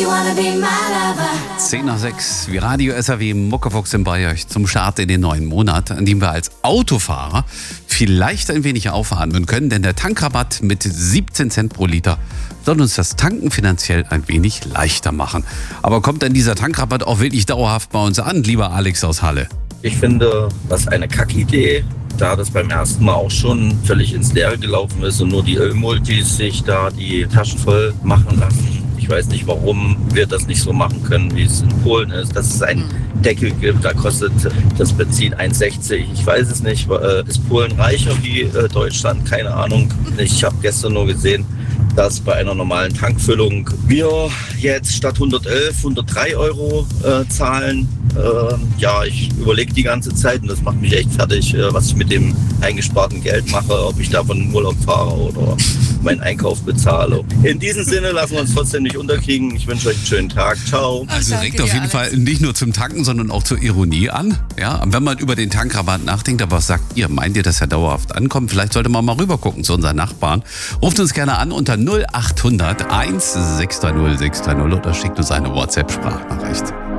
10 nach 6, wie Radio SAW Muckefuchs bei euch zum Start in den neuen Monat, an dem wir als Autofahrer vielleicht ein wenig aufatmen können, denn der Tankrabatt mit 17 Cent pro Liter soll uns das Tanken finanziell ein wenig leichter machen. Aber kommt denn dieser Tankrabatt auch wirklich dauerhaft bei uns an, lieber Alex aus Halle? Ich finde, das ist eine Kackidee, da das beim ersten Mal auch schon völlig ins Leere gelaufen ist und nur die Ölmultis sich da die Taschen voll machen lassen. Ich weiß nicht, warum wir das nicht so machen können, wie es in Polen ist, dass es einen Deckel gibt, da kostet das Benzin 1,60. Ich weiß es nicht, ist Polen reicher wie Deutschland? Keine Ahnung. Ich habe gestern nur gesehen, dass bei einer normalen Tankfüllung wir jetzt statt 111 103 Euro zahlen. Ich überlege die ganze Zeit und das macht mich echt fertig, was ich mit dem eingesparten Geld mache, ob ich davon in Urlaub fahre oder meinen Einkauf bezahle. In diesem Sinne lassen wir uns trotzdem nicht unterkriegen. Ich wünsche euch einen schönen Tag. Ciao. Also regt auf jeden Fall nicht nur zum Tanken, sondern auch zur Ironie an. Ja, wenn man über den Tankrabatt nachdenkt, aber was sagt ihr? Meint ihr, dass er dauerhaft ankommt? Vielleicht sollte man mal rüber gucken zu unseren Nachbarn. Ruft uns gerne an unter 0800 1630 630 oder schickt uns eine WhatsApp-Sprachnachricht.